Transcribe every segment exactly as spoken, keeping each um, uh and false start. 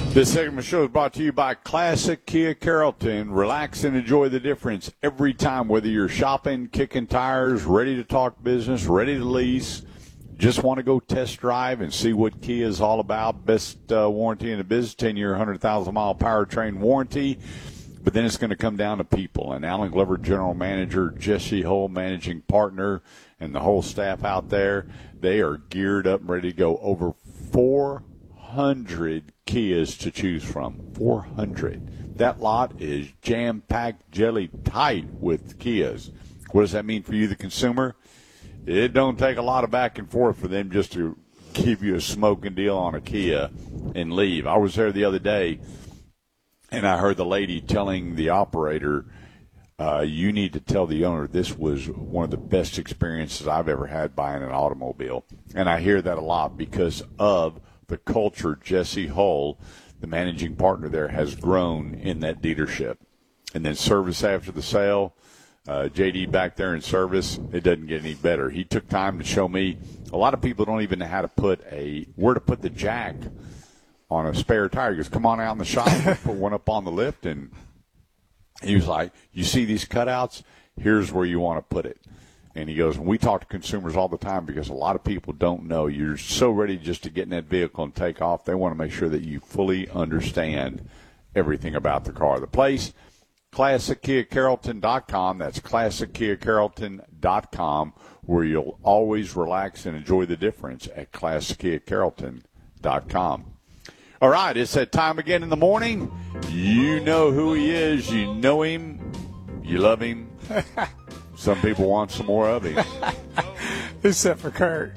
This segment of the show is brought to you by Classic Kia Carrollton. Relax and enjoy the difference every time, whether you're shopping, kicking tires, ready to talk business, ready to lease, just want to go test drive and see what Kia is all about. Best uh, warranty in the business, ten-year, one hundred thousand mile powertrain warranty. But then it's going to come down to people. And Alan Glover, general manager, Jesse Hull, managing partner, and the whole staff out there, they are geared up and ready to go. Over four hundred Kias to choose from. four hundred. That lot is jam-packed, jelly-tight with Kias. What does that mean for you, the consumer? It don't take a lot of back and forth for them just to give you a smoking deal on a Kia and leave. I was there the other day, and I heard the lady telling the operator, uh, you need to tell the owner this was one of the best experiences I've ever had buying an automobile. And I hear that a lot because of the culture Jesse Hull, the managing partner there, has grown in that dealership. And then service after the sale, uh, J D back there in service, it doesn't get any better. He took time to show me. A lot of people don't even know how to put a, where to put the jack on a spare tire. He goes, come on out in the shop, we'll put one up on the lift. And he was like, you see these cutouts? Here's where you want to put it. And he goes, and we talk to consumers all the time because a lot of people don't know. You're so ready just to get in that vehicle and take off. They want to make sure that you fully understand everything about the car. The place, classic kia carrollton dot com. That's classic kia carrollton dot com, where you'll always relax and enjoy the difference at classic kia carrollton dot com. All right, it's that time again in the morning. You know who he is. You know him. You love him. Some people want some more of him. Except for Kurt.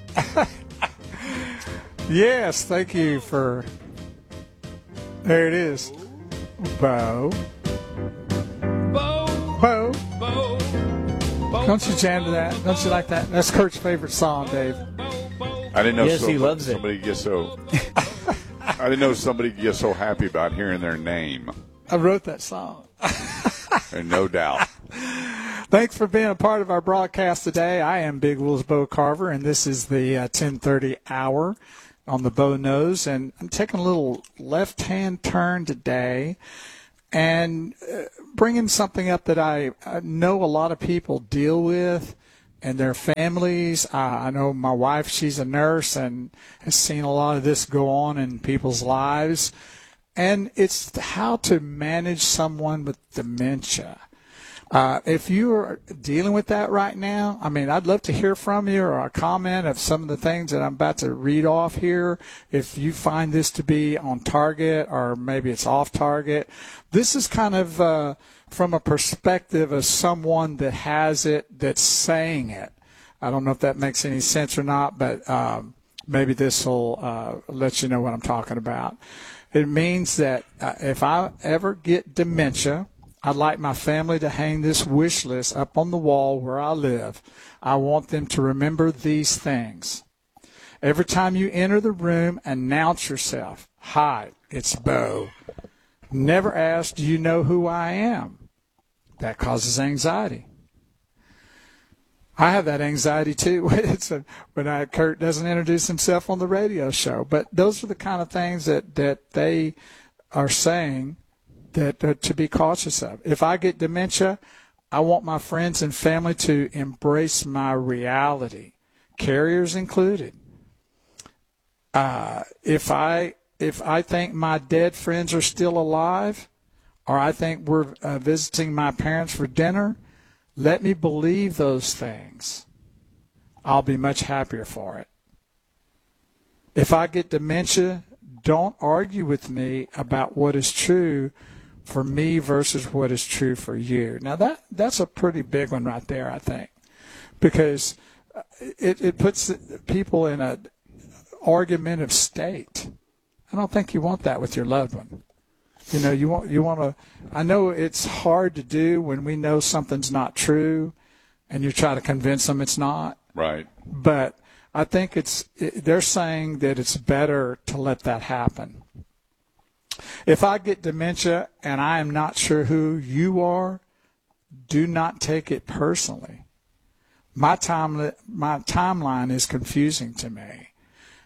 Yes, thank you for. There it is. Bo. Bo. Bo. Bo. Bo. Don't you jam to that? Don't you like that? That's Kurt's favorite song, Dave. I didn't know Yes, so, he loves it. somebody gets so. I didn't know somebody gets so happy about hearing their name. I wrote that song. And no doubt. Thanks for being a part of our broadcast today. I am Big Will's Bo Carver, and this is the uh, ten thirty hour on the Bo Knows. And I'm taking a little left-hand turn today and uh, bringing something up that I, I know a lot of people deal with and their families. Uh, I know my wife, she's a nurse and has seen a lot of this go on in people's lives. And it's how to manage someone with dementia. Uh, if you are dealing with that right now, I mean, I'd love to hear from you or a comment of some of the things that I'm about to read off here. If you find this to be on target or maybe it's off target, this is kind of uh, from a perspective of someone that has it, that's saying it. I don't know if that makes any sense or not, but um, maybe this will uh, let you know what I'm talking about. It means that uh, if I ever get dementia, I'd like my family to hang this wish list up on the wall where I live. I want them to remember these things. Every time you enter the room, announce yourself. Hi, it's Bo. Never ask, do you know who I am? That causes anxiety. I have that anxiety too. It's a, when I, Kurt doesn't introduce himself on the radio show. But those are the kind of things that, that they are saying that uh, to be cautious of. If I get dementia, I want my friends and family to embrace my reality, carriers included. Uh, if I if I think my dead friends are still alive, or I think we're uh, visiting my parents for dinner, let me believe those things. I'll be much happier for it. If I get dementia, don't argue with me about what is true for me versus what is true for you. Now, that that's a pretty big one right there, I think, because it, it puts people in an argumentative state. I don't think you want that with your loved one. You know, you want you want to. I know it's hard to do when we know something's not true, and you try to convince them it's not. Right. But I think it's. It, they're saying that it's better to let that happen. If I get dementia and I am not sure who you are, do not take it personally. My time, my timeline is confusing to me.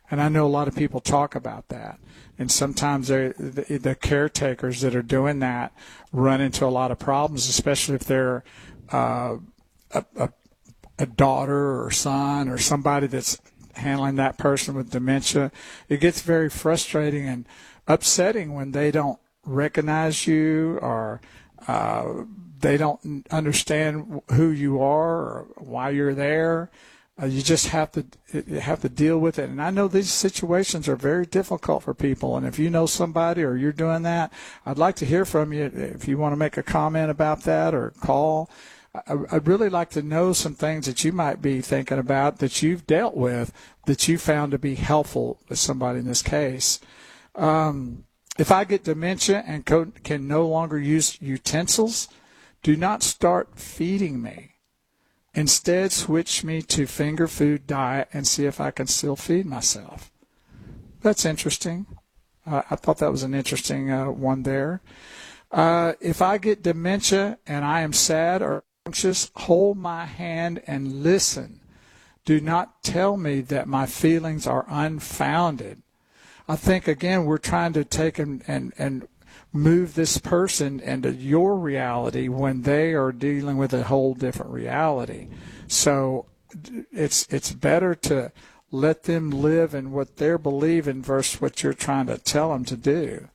And I know a lot of people talk about that. And sometimes the, the caretakers that are doing that run into a lot of problems, especially if they're uh, a, a, a daughter or son or somebody that's handling that person with dementia. It gets very frustrating and upsetting when they don't recognize you or uh, they don't understand who you are or why you're there. Uh, you just have to you have to deal with it. And I know these situations are very difficult for people. And if you know somebody or you're doing that, I'd like to hear from you. If you want to make a comment about that or call, I, I'd really like to know some things that you might be thinking about that you've dealt with that you found to be helpful with somebody in this case. Um, if I get dementia and co- can no longer use utensils, do not start feeding me. Instead, switch me to finger food diet and see if I can still feed myself. That's interesting. Uh, I thought that was an interesting uh, one there. Uh, if I get dementia and I am sad or anxious, hold my hand and listen. Do not tell me that my feelings are unfounded. I think, again, we're trying to take and, and, and move this person into your reality when they are dealing with a whole different reality. So it's it's better to let them live in what they're believing versus what you're trying to tell them to do.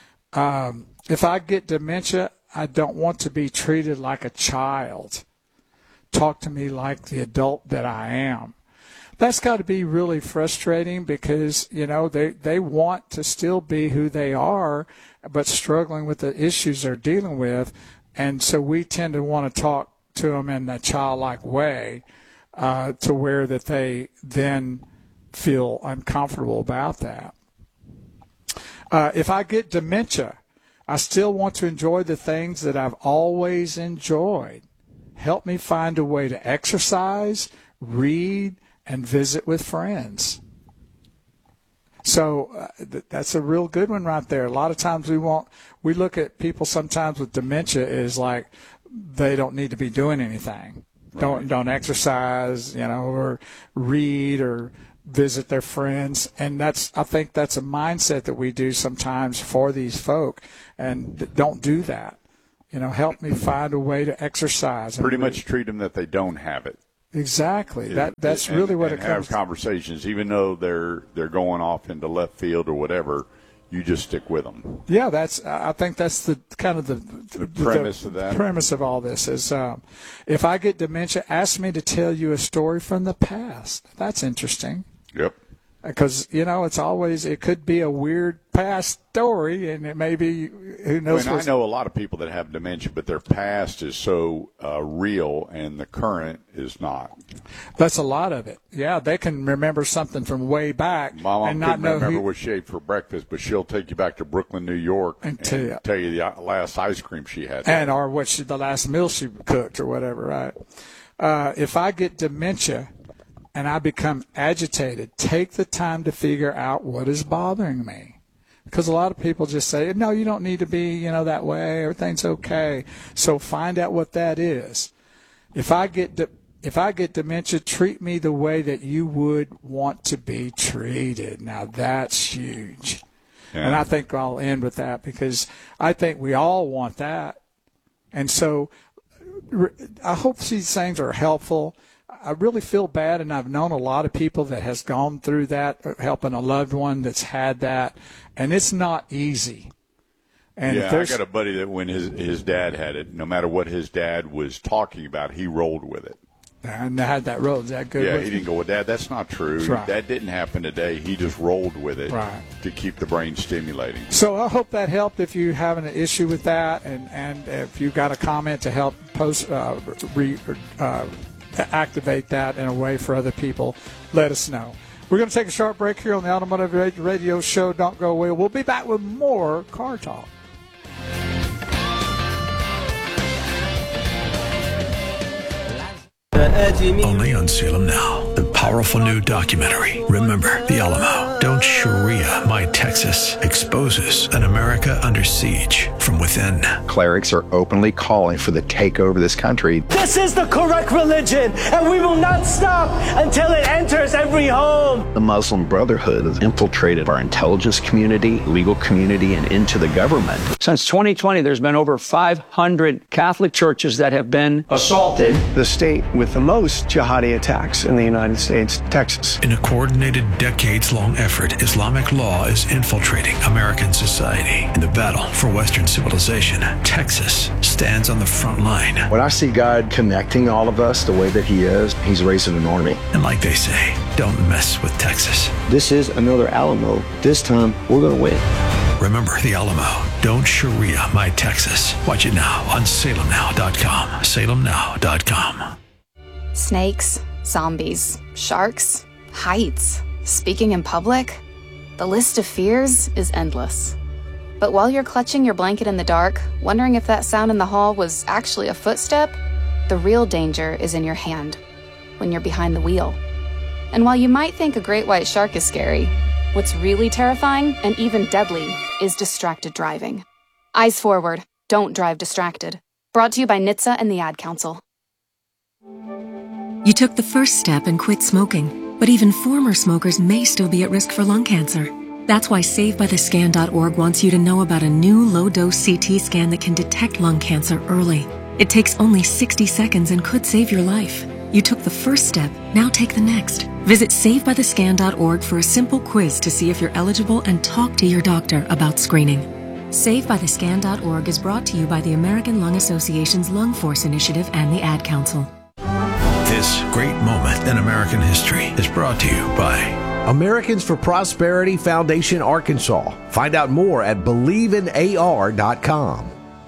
Um, if I get dementia, I don't want to be treated like a child. Talk to me like the adult that I am. That's got to be really frustrating because, you know, they, they want to still be who they are, but struggling with the issues they're dealing with. And so we tend to want to talk to them in a childlike way uh, to where that they then feel uncomfortable about that. Uh, if I get dementia, I still want to enjoy the things that I've always enjoyed. Help me find a way to exercise, read, and visit with friends. So uh, th- that's a real good one right there. A lot of times we want, we look at people sometimes with dementia as like they don't need to be doing anything. Right. Don't don't exercise, you know, or read or visit their friends. And that's, I think that's a mindset that we do sometimes for these folk. And th- don't do that. You know, help me find a way to exercise. Pretty much treat them that they don't have it. Exactly. That that's and, really what and it comes to. Have conversations, even though they're they're going off into left field or whatever. You just stick with them. Yeah, that's. I think that's the kind of the, the premise the of that. Premise of all this is, um, if I get dementia, ask me to tell you a story from the past. That's interesting. Yep. Because, you know, it's always, it could be a weird past story, and it may be, who knows. I mean, I know a lot of people that have dementia, but their past is so uh, real, and the current is not. That's a lot of it. Yeah, they can remember something from way back. My mom and not couldn't know remember who, what she ate for breakfast, but she'll take you back to Brooklyn, New York, and, and tell, you, tell you the last ice cream she had. And or what she, the last meal she cooked or whatever, right? Uh, if I get dementia and I become agitated, take the time to figure out what is bothering me. Because a lot of people just say, no, you don't need to be, you know, that way. Everything's okay. So find out what that is. If I get de- if I get dementia, treat me the way that you would want to be treated. Now, that's huge. Yeah. And I think I'll end with that because I think we all want that. And so I hope these things are helpful. I really feel bad, and I've known a lot of people that has gone through that, helping a loved one that's had that, and it's not easy. And yeah, I got a buddy that when his his dad had it, no matter what his dad was talking about, he rolled with it. And had that road. Is that good? Yeah, with he you? didn't go, well, Dad, that's not true. Right. That didn't happen today. He just rolled with it right. to keep the brain stimulating. So I hope that helped if you're having an issue with that, and, and if you've got a comment to help post uh, re, uh, activate that in a way for other people, let us know. We're going to take a short break here on the Automotive Radio Show. Don't go away. We'll be back with more Car Talk. Only on Salem Now, the powerful new documentary, Remember the Alamo. Don't Sharia My Texas exposes an America under siege from within. Clerics are openly calling for the takeover of this country. This is the correct religion, and we will not stop until it enters every home. The Muslim Brotherhood has infiltrated our intelligence community, legal community, and into the government. Since twenty twenty, there's been over five hundred Catholic churches that have been assaulted. The state with the most jihadi attacks in the United States, Texas. In a coordinated, decades-long effort, Islamic law is infiltrating American society. In the battle for Western civilization, Texas stands on the front line. When I see God connecting all of us the way that he is, he's raising an army. And like they say, don't mess with Texas. This is another Alamo. This time, we're going to win. Remember the Alamo. Don't Sharia my Texas. Watch it now on Salem Now dot com. Salem Now dot com. Snakes, zombies, sharks, heights, speaking in public. The list of fears is endless. But while you're clutching your blanket in the dark, wondering if that sound in the hall was actually a footstep, the real danger is in your hand, when you're behind the wheel. And while you might think a great white shark is scary, what's really terrifying and even deadly is distracted driving. Eyes forward, don't drive distracted. Brought to you by N H T S A and the Ad Council. You took the first step and quit smoking, but even former smokers may still be at risk for lung cancer. That's why Save By The Scan dot org wants you to know about a new low-dose C T scan that can detect lung cancer early. It takes only sixty seconds and could save your life. You took the first step, now take the next. Visit Save By The Scan dot org for a simple quiz to see if you're eligible and talk to your doctor about screening. Save By The Scan dot org is brought to you by the American Lung Association's Lung Force Initiative and the Ad Council. This great moment in American history is brought to you by Americans for Prosperity Foundation Arkansas. Find out more at believe in A R dot com.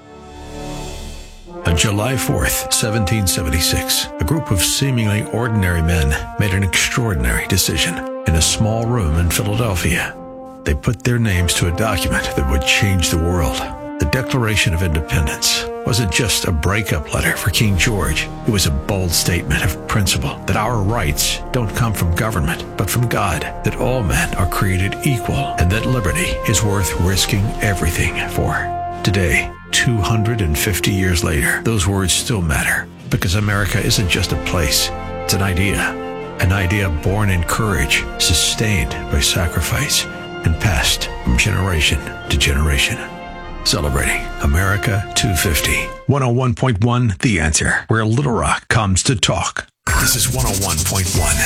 On July fourth, seventeen seventy-six, a group of seemingly ordinary men made an extraordinary decision. In a small room in Philadelphia, they put their names to a document that would change the world. The Declaration of Independence wasn't just a breakup letter for King George. It was a bold statement of principle that our rights don't come from government, but from God, that all men are created equal, and that liberty is worth risking everything for. Today, two hundred fifty years later, those words still matter, because America isn't just a place, it's an idea. An idea born in courage, sustained by sacrifice, and passed from generation to generation. Celebrating America two fifty. one oh one point one The Answer, where Little Rock comes to talk. This is one oh one point one